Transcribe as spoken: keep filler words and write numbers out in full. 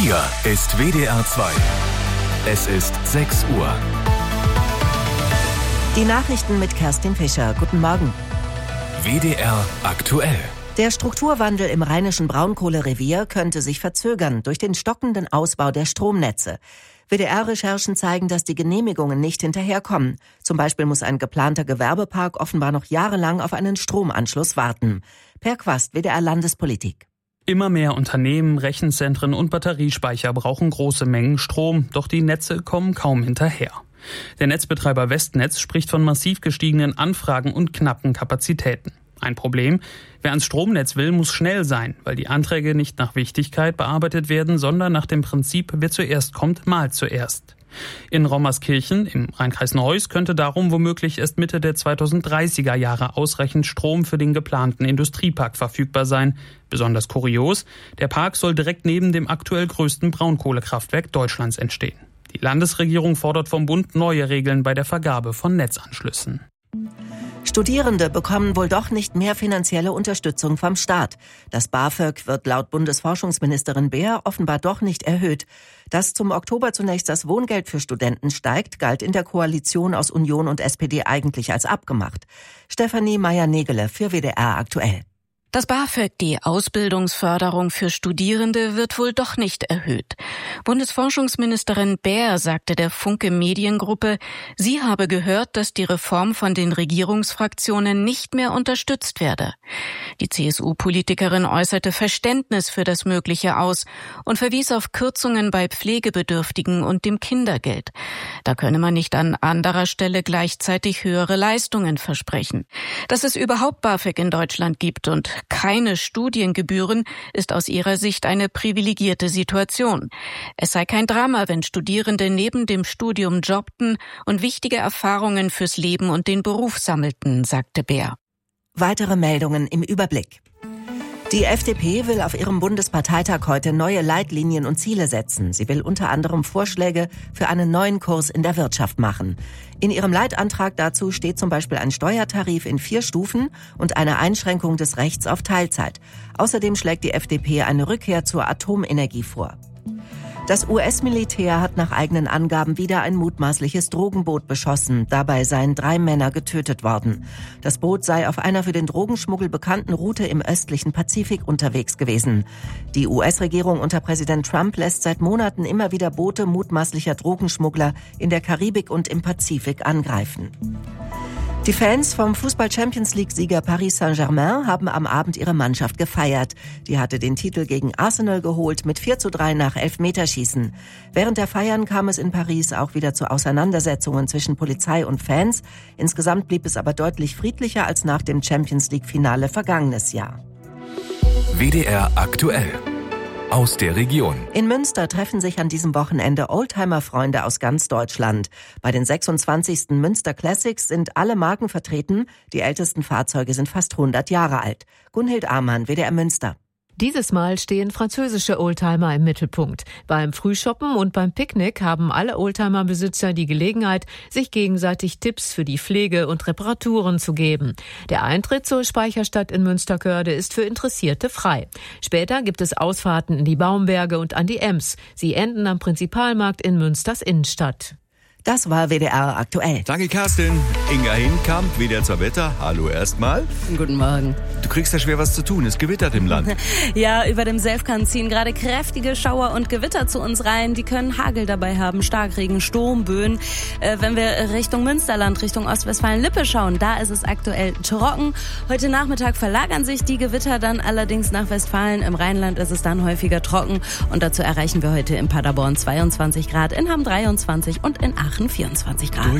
Hier ist W D R zwei. Es ist sechs Uhr. Die Nachrichten mit Kerstin Fischer. Guten Morgen. W D R aktuell. Der Strukturwandel im rheinischen Braunkohlerevier könnte sich verzögern durch den stockenden Ausbau der Stromnetze. W D R-Recherchen zeigen, dass die Genehmigungen nicht hinterherkommen. Zum Beispiel muss ein geplanter Gewerbepark offenbar noch jahrelang auf einen Stromanschluss warten. Per Quast, W D R Landespolitik. Immer mehr Unternehmen, Rechenzentren und Batteriespeicher brauchen große Mengen Strom, doch die Netze kommen kaum hinterher. Der Netzbetreiber Westnetz spricht von massiv gestiegenen Anfragen und knappen Kapazitäten. Ein Problem: Wer ans Stromnetz will, muss schnell sein, weil die Anträge nicht nach Wichtigkeit bearbeitet werden, sondern nach dem Prinzip, wer zuerst kommt, mahlt zuerst. In Rommerskirchen im Rheinkreis Neuss könnte darum womöglich erst Mitte der zweitausenddreißiger Jahre ausreichend Strom für den geplanten Industriepark verfügbar sein. Besonders kurios: Der Park soll direkt neben dem aktuell größten Braunkohlekraftwerk Deutschlands entstehen. Die Landesregierung fordert vom Bund neue Regeln bei der Vergabe von Netzanschlüssen. Studierende bekommen wohl doch nicht mehr finanzielle Unterstützung vom Staat. Das BAföG wird laut Bundesforschungsministerin Beer offenbar doch nicht erhöht. Dass zum Oktober zunächst das Wohngeld für Studenten steigt, galt in der Koalition aus Union und S P D eigentlich als abgemacht. Stefanie Meyer-Negele für W D R aktuell. Das BAföG, die Ausbildungsförderung für Studierende, wird wohl doch nicht erhöht. Bundesforschungsministerin Beer sagte der Funke Mediengruppe, sie habe gehört, dass die Reform von den Regierungsfraktionen nicht mehr unterstützt werde. Die C S U-Politikerin äußerte Verständnis für das Mögliche aus und verwies auf Kürzungen bei Pflegebedürftigen und dem Kindergeld. Da könne man nicht an anderer Stelle gleichzeitig höhere Leistungen versprechen. Dass es überhaupt BAföG in Deutschland gibt und keine Studiengebühren, ist aus ihrer Sicht eine privilegierte Situation. Es sei kein Drama, wenn Studierende neben dem Studium jobbten und wichtige Erfahrungen fürs Leben und den Beruf sammelten, sagte Beer. Weitere Meldungen im Überblick. Die F D P will auf ihrem Bundesparteitag heute neue Leitlinien und Ziele setzen. Sie will unter anderem Vorschläge für einen neuen Kurs in der Wirtschaft machen. In ihrem Leitantrag dazu steht zum Beispiel ein Steuertarif in vier Stufen und eine Einschränkung des Rechts auf Teilzeit. Außerdem schlägt die F D P eine Rückkehr zur Atomenergie vor. Das U S-Militär hat nach eigenen Angaben wieder ein mutmaßliches Drogenboot beschossen. Dabei seien drei Männer getötet worden. Das Boot sei auf einer für den Drogenschmuggel bekannten Route im östlichen Pazifik unterwegs gewesen. Die U S-Regierung unter Präsident Trump lässt seit Monaten immer wieder Boote mutmaßlicher Drogenschmuggler in der Karibik und im Pazifik angreifen. Die Fans vom Fußball-Champions-League-Sieger Paris Saint-Germain haben am Abend ihre Mannschaft gefeiert. Die hatte den Titel gegen Arsenal geholt mit vier zu drei nach Elfmeterschießen. Während der Feiern kam es in Paris auch wieder zu Auseinandersetzungen zwischen Polizei und Fans. Insgesamt blieb es aber deutlich friedlicher als nach dem Champions-League-Finale vergangenes Jahr. W D R aktuell. Aus der Region. In Münster treffen sich an diesem Wochenende Oldtimer-Freunde aus ganz Deutschland. Bei den sechsundzwanzigsten Münster Classics sind alle Marken vertreten. Die ältesten Fahrzeuge sind fast hundert Jahre alt. Gunhild Amann, W D R Münster. Dieses Mal stehen französische Oldtimer im Mittelpunkt. Beim Frühshoppen und beim Picknick haben alle Oldtimer-Besitzer die Gelegenheit, sich gegenseitig Tipps für die Pflege und Reparaturen zu geben. Der Eintritt zur Speicherstadt in Münsterkörde ist für Interessierte frei. Später gibt es Ausfahrten in die Baumberge und an die Ems. Sie enden am Prinzipalmarkt in Münsters Innenstadt. Das war W D R aktuell. Danke, Kerstin. Inga Hinkamp, W D R zum Wetter. Hallo erstmal. Guten Morgen. Du kriegst ja schwer was zu tun. Es gewittert im Land. Ja, über dem Selfkant ziehen gerade kräftige Schauer und Gewitter zu uns rein. Die können Hagel dabei haben, Starkregen, Sturmböen. Äh, wenn wir Richtung Münsterland, Richtung Ostwestfalen-Lippe schauen, da ist es aktuell trocken. Heute Nachmittag verlagern sich die Gewitter dann allerdings nach Westfalen. Im Rheinland ist es dann häufiger trocken. Und dazu erreichen wir heute in Paderborn zweiundzwanzig Grad, in Hamm dreiundzwanzig und in Aachen vierundzwanzig Grad.